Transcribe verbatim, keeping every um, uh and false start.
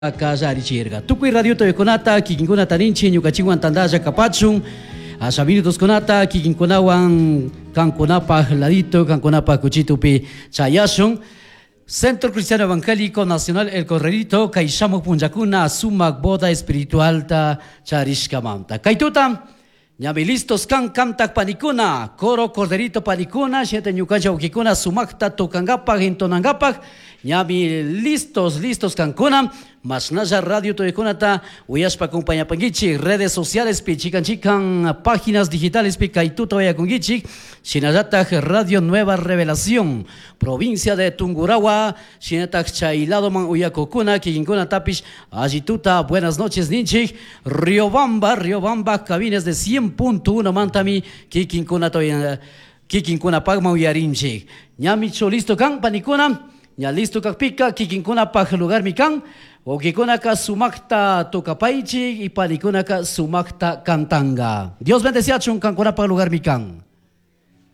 Kajari chirga. Tukui radio to konata kikinkuna taninchi ñukachiwan tandalla kapachun. Asha minutos konata kikinkunawan kankunapa ladito kankunapa kuchitupi chayashun. Centro Cristiano Evangélico Nacional El Correrito kaishamu punjakuna sumak boda espiritual ta charishkamanta. Kaituta ñami listos kan kamtak panikuna coro corderito panikuna siete ñukancha ukikuna sumakta tokangapak intonangapak ñami listos listos kankuna masnaya radio toikunata uyashpa acompaña pangichi redes sociales pi chikan chikan páginas digitales pi kaituta vaya kungichi shinayatak radio Nueva Revelación provincia de Tungurahua shinatak chailado man uyakokuna kikinkuna tapish agituta buenas noches ninchi Riobamba Riobamba cabines de cien punto uno mantami kikinkuna toya kikinkuna pagma uyarinchi ñami listo kan panikuna ya listo kakpika kikinkuna pag lugar mikan o kikunaka sumakta tokapaichi y panikunaka sumakta kantanga. Dios bendiga chun kankuna pag lugar mikan.